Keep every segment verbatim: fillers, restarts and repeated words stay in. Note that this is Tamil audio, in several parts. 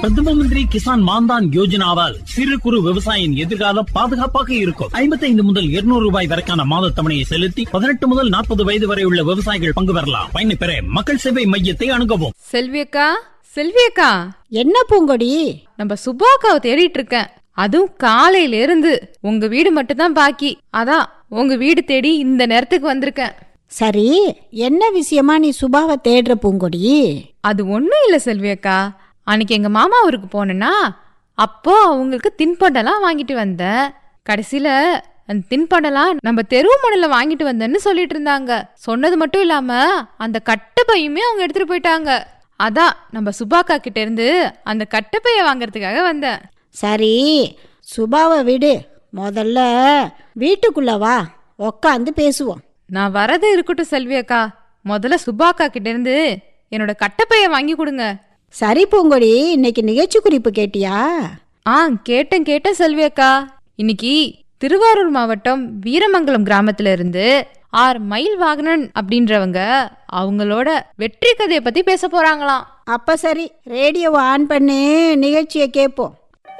பிரதம மந்திரி கிசான் மான்தான் யோஜனாவால் சிறு குறு விவசாயியின் எதிர்காலம் பாதுகாப்பாக இருக்கும். ஐம்பத்தி ஐந்து முதல் இருநூறு ரூபாய் வரைக்கான மாத தவணையை செலுத்தி பதினெட்டு முதல் நாற்பது வயது வரை உள்ள விவசாயிகள் பங்கு பெறலாம். பயனை பெற மக்கள் சேவை மையத்தை அணுகவும். செல்வியக்கா, செல்வியக்கா, என்ன பூங்கொடி? நம்ம சுபாக்காவை தேடிட்டு இருக்கேன். அதுவும் காலையில இருந்து உங்க வீடு மட்டும் தான் பாக்கி. அதான் உங்க வீடு தேடி இந்த நேரத்துக்கு வந்திருக்கேன். சரி, என்ன விஷயமா நீ சுபாவை தேடுற பூங்கொடி? அது ஒண்ணும் இல்ல செல்வியக்கா. அன்னைக்கு எங்க மாமா ஊருக்கு போனேன்னா அப்போ அவங்களுக்கு தின்பண்டெல்லாம் வாங்கிட்டு வந்தேன். கடைசியில அந்த தின்பண்டெல்லாம் நம்ம தெருவு மணல வாங்கிட்டு வந்தேன்னு சொல்லிட்டு இருந்தாங்க. சொன்னது மட்டும் இல்லாம அந்த கட்டப்பையுமே அவங்க எடுத்துட்டு போயிட்டாங்க. அதான் நம்ம சுபாக்கா கிட்ட இருந்து அந்த கட்டப்பைய வாங்கறதுக்காக வந்தேன். சரி, சுபாவை விடு, முதல்ல வீட்டுக்குள்ள வா, உக்காந்து பேசுவோம். நான் வரது இருக்கட்டும் செல்வியக்கா, முதல்ல சுபாக்கா கிட்ட இருந்து என்னோட கட்டப்பைய வாங்கி கொடுங்க. சரி பூங்கொடி, இன்னைக்கு நிகழ்ச்சி குறிப்பு கேட்டியா? ஆ, கேட்டேன் கேட்டேன் செல்வியக்கா. இன்னைக்கு திருவாரூர் மாவட்டம் வீரமங்கலம் கிராமத்துல இருந்து ஆர் மயில் வாகனன் அப்படின்றவங்க அவங்களோட வெற்றி கதையை பத்தி பேச போறாங்களாம். அப்ப சரி, ரேடியோவை ஆன் பண்ணி நிகழ்ச்சியை கேட்போம்.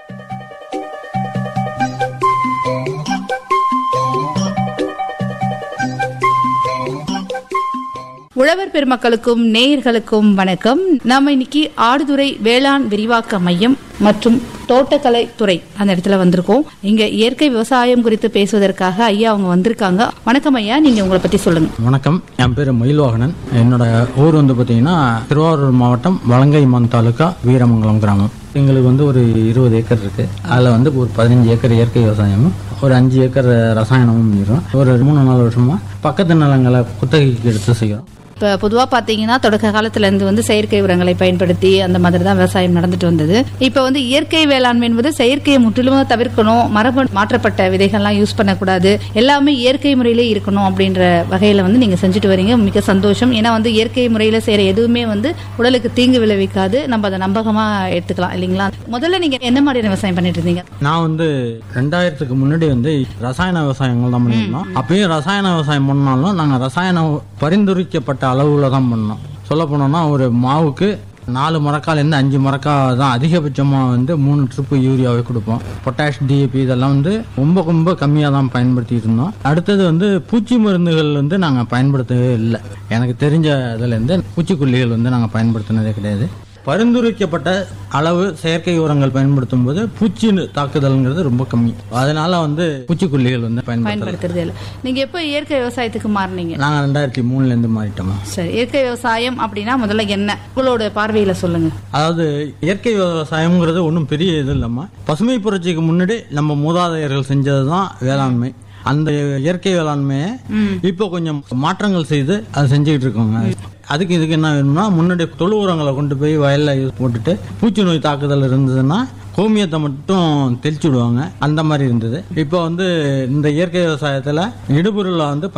உழவர் பெருமக்களுக்கும் நேயர்களுக்கும் வணக்கம். நாம இன்னைக்கு ஆடுதுறை வேளாண் விரிவாக்க மையம் மற்றும் தோட்டக்கலை துறை அந்த இடத்துல வந்திருக்கோம். இங்க இயற்கை விவசாயம் குறித்து பேசுவதற்காக ஐயா அவங்க வந்திருக்காங்க. வணக்கம் ஐயா, நீங்க உங்களை பத்தி சொல்லுங்க. வணக்கம், என் பேர் மயில்வாகனன். என்னோட ஊர் வந்து பாத்தீங்கன்னா திருவாரூர் மாவட்டம் வலங்கைமான் தாலுகா வீரமங்கலம் கிராமம். எங்களுக்கு வந்து ஒரு இருபது ஏக்கர் இருக்கு. அதுல வந்து ஒரு பதினஞ்சு ஏக்கர் இயற்கை விவசாயமும் ஒரு அஞ்சு ஏக்கர் ரசாயனமும் பண்ணிடுறோம். ஒரு மூணு நாலு வருஷமா பக்கத்து நிலங்களை குத்தகைக்கு எடுத்து செய்கிறோம். இப்போ பொதுவாக பார்த்தீங்கன்னா தொடக்க காலத்துல இருந்து வந்து செயற்கை உரங்களை பயன்படுத்தி அந்த மாதிரி தான் விவசாயம் நடந்துட்டு வந்தது. இப்போ வந்து இயற்கை வேளாண்மை என்பது செயற்கையை முற்றிலுமாக தவிர்க்கணும், மரபு மாற்றப்பட்ட விதைகள்லாம் யூஸ் பண்ணக்கூடாது, எல்லாமே இயற்கை முறையிலே இருக்கணும் அப்படின்ற வகையில வந்து நீங்க செஞ்சுட்டு வரீங்க. மிக சந்தோஷம். ஏன்னா வந்து இயற்கை முறையில செய்யற எதுவுமே வந்து உடலுக்கு தீங்கு விளைவிக்காது, நம்ம அதை நம்பகமா எடுத்துக்கலாம் இல்லைங்களா? முதல்ல நீங்க எந்த மாதிரியான விவசாயம் பண்ணிட்டு இருந்தீங்க? நான் வந்து ரெண்டாயிரத்துக்கு முன்னாடி வந்து ரசாயன விவசாயங்கள் தான் பண்ணிருந்தோம். அப்பயும் ரசாயன விவசாயம் பண்ணாலும் நாங்க ரசாயன பரிந்துரைக்கப்பட்ட அளவுல தான் பண்ணோம். சொல்ல போனோம்னா ஒரு மாவுக்கு நாலு மரக்கால் இருந்து அஞ்சு மரக்கா தான் அதிகபட்சமா வந்து மூணு ட்ரிப்பு யூரியாவே கொடுப்போம். பொட்டாஷ், டிஏபி இதெல்லாம் வந்து ரொம்ப ரொம்ப கம்மியா தான் பயன்படுத்திட்டு இருந்தோம். அடுத்தது வந்து பூச்சி மருந்துகள் வந்து நாங்க பயன்படுத்தவே இல்லை. எனக்கு தெரிஞ்ச இதுல இருந்து பூச்சிக்கொல்லிகள் வந்து நாங்க பயன்படுத்தினதே கிடையாது. பரிந்துரைக்கப்பட்ட அளவு செயற்கை உரங்கள் பயன்படுத்தும் போது பூச்சி தாக்குதல்ங்கிறது ரொம்ப கம்மி. அதனால வந்து பூச்சிக்கொல்லிகள் வந்து பயன்படுத்துறது இல்லை. நீங்க எப்ப இயற்கை விவசாயத்துக்கு மாறினீங்க? நாங்க ரெண்டாயிரத்தி மூணுல இருந்து மாறிட்டோம். சரி, இயற்கை விவசாயம் அப்படின்னா முதல்ல என்ன உங்களோட பார்வையில சொல்லுங்க. அதாவது இயற்கை விவசாயம்ங்கிறது ஒன்றும் பெரிய இது இல்லம்மா. பசுமை புரட்சிக்கு முன்னாடி நம்ம மூதாதையர்கள் செஞ்சதுதான் வேளாண்மை. அந்த இயற்கை வேளாண்மையை இப்போ கொஞ்சம் மாற்றங்கள் செய்து அதை செஞ்சுக்கிட்டு இருக்கோங்க. அதுக்கு இதுக்கு என்ன வேணும்னா, முன்னாடி தொழு உரங்களை கொண்டு போய் வயல்ல போட்டுட்டு பூச்சி நோய் தாக்குதல் இருந்ததுன்னா கோமியத்தை மட்டும் தெளிச்சு விடுவாங்க. அந்த மாதிரி இருந்தது. இப்போ வந்து இந்த இயற்கை விவசாயத்துல இடுபொருளை வந்து